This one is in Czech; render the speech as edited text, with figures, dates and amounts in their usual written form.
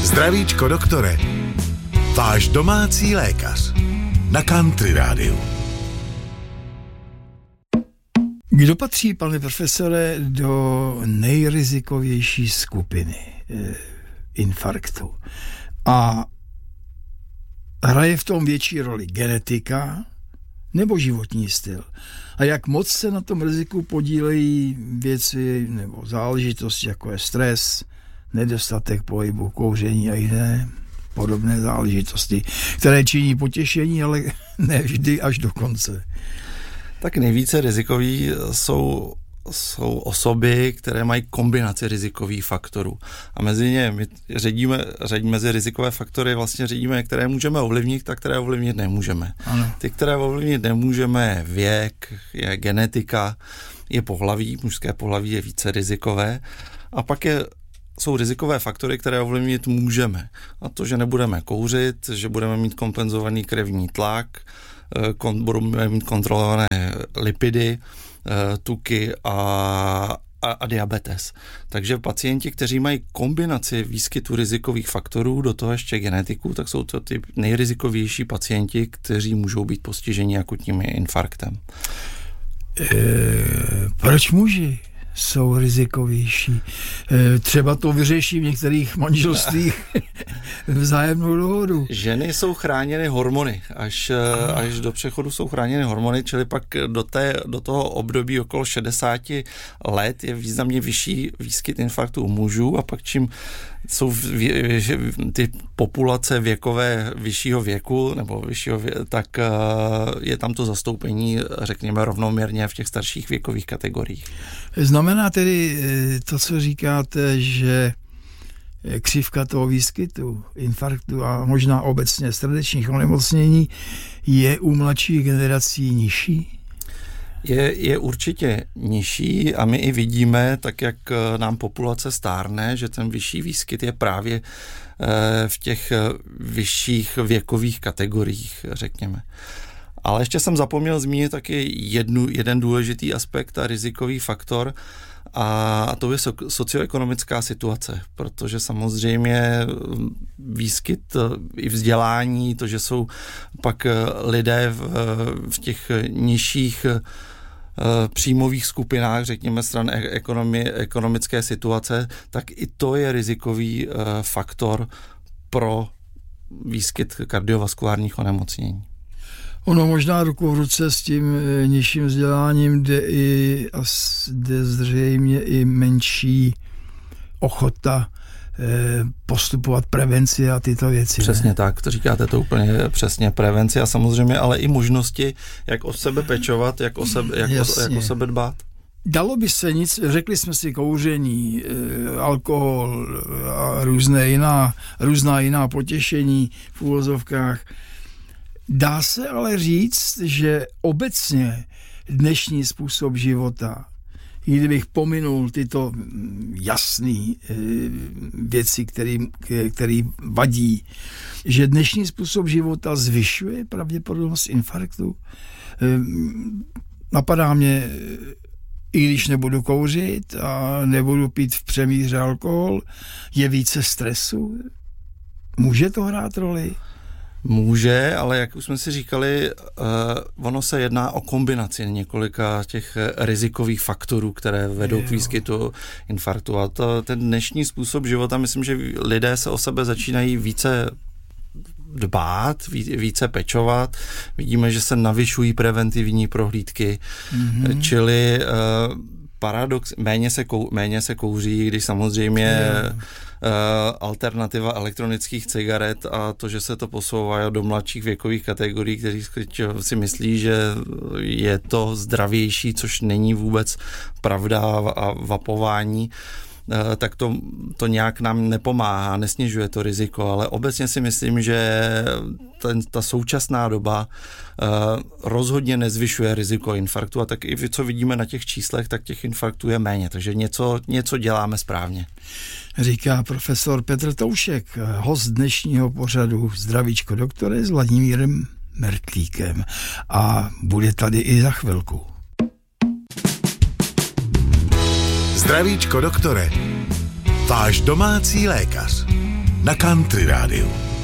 Zdravíčko doktore, váš domácí lékař na Country Rádiu. Kdo patří, pane profesore, do nejrizikovější skupiny infarktu? A hraje v tom větší roli genetika nebo životní styl? A jak moc se na tom riziku podílejí věci nebo záležitosti, jako je stres, nedostatek pohybu, kouření a jiné podobné záležitosti, které činí potěšení, ale ne vždy až do konce. Tak nejvíce rizikový jsou osoby, které mají kombinaci rizikových faktorů. A mezi ně my mezi rizikové faktory vlastně řadíme, které můžeme ovlivnit a které ovlivnit nemůžeme. Ano. Ty, které ovlivnit nemůžeme, věk, je genetika, je pohlaví, mužské pohlaví je více rizikové. A pak jsou rizikové faktory, které ovlivnit můžeme. A to, že nebudeme kouřit, že budeme mít kompenzovaný krevní tlak, budeme mít kontrolované lipidy, tuky a diabetes. Takže pacienti, kteří mají kombinaci výskytu rizikových faktorů, do toho ještě genetiku, tak jsou to ty nejrizikovější pacienti, kteří můžou být postiženi akutním infarktem. Proč muži jsou rizikovější? Třeba to vyřeší v některých manželstvých vzájemnou dohodu. Ženy jsou chráněny hormony, až do přechodu jsou chráněny hormony, čili pak do toho období okolo 60 let je významně vyšší výskyt infarktu u mužů a pak čím jsou ty populace věkové vyššího věku, nebo tak je tam to zastoupení, řekněme, rovnoměrně v těch starších věkových kategoriích. Znamená tedy to, co říkáte, že křivka toho výskytu infarktu a možná obecně srdečních onemocnění je u mladších generací nižší? Je určitě nižší a my i vidíme, tak jak nám populace stárne, že ten vyšší výskyt je právě v těch vyšších věkových kategoriích, řekněme. Ale ještě jsem zapomněl zmínit taky jeden důležitý aspekt a rizikový faktor, a to je socioekonomická situace, protože samozřejmě výskyt i vzdělání, to, že jsou pak lidé v těch nižších příjmových skupinách, řekněme, stran ekonomické situace, tak i to je rizikový faktor pro výskyt kardiovaskulárních onemocnění. Ono možná ruku v ruce s tím nižším vzděláním jde zřejmě i menší ochota postupovat prevenci a tyto věci. Přesně tak, to říkáte to úplně přesně, prevenci a samozřejmě, ale i možnosti, jak o sebe pečovat, jak o sebe dbát. Dalo by se nic, řekli jsme si kouření, alkohol a různá jiná potěšení v uvozovkách. Dá se ale říct, že obecně dnešní způsob života, kdybych pominul tyto jasné věci, které vadí, že dnešní způsob života zvyšuje pravděpodobnost infarktu. Napadá mě, i když nebudu kouřit a nebudu pít v přemíře alkohol, je více stresu. Může to hrát roli? Může, ale jak už jsme si říkali, ono se jedná o kombinaci několika těch rizikových faktorů, které vedou k výskytu infarktu. A ten dnešní způsob života, myslím, že lidé se o sebe začínají více dbát, více pečovat. Vidíme, že se navyšují preventivní prohlídky, čili paradox, méně se kouří, když samozřejmě alternativa elektronických cigaret a to, že se to posouvá do mladších věkových kategorií, kteří si myslí, že je to zdravější, což není vůbec pravda a vapování, tak to nějak nám nepomáhá, nesnižuje to riziko, ale obecně si myslím, že ta současná doba rozhodně nezvyšuje riziko infarktu a tak i co vidíme na těch číslech, tak těch infarktů je méně, takže něco děláme správně. Říká profesor Petr Toušek, host dnešního pořadu Zdravíčko doktore s Vladimírem Mertlíkem a bude tady i za chvilku. Zdravíčko doktore, váš domácí lékař na Country Rádiu.